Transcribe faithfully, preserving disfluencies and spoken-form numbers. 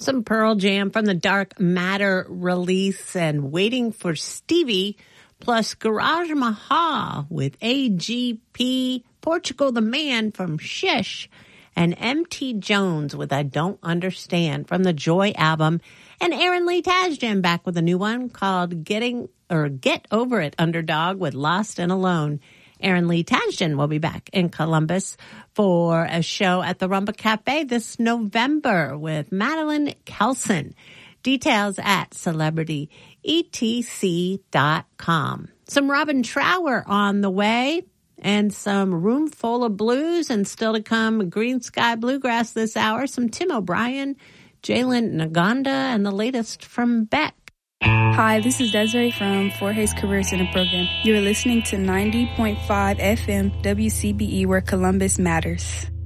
some Pearl Jam from the Dark Matter release and Waiting for Stevie, plus Garage Mahal with A G P, Portugal the Man from Shish, and M T Jones with I Don't Understand from the Joy album, and Aaron Lee Tasjan back with a new one called Getting or Get Over It Underdog with Lost and Alone. Aaron Lee Tasjan will be back in Columbus for a show at the Rumba Cafe this November with Madeline Kelson. Details at celebrity e t c dot com. Some Robin Trower on the way and some Room Full of Blues, and still to come Green Sky Bluegrass this hour, some Tim O'Brien, Jalen Naganda, and the latest from Beck. Hi, this is Desiree from Fort Hays Career Center program. You're listening to ninety point five F M W C B E, where Columbus matters.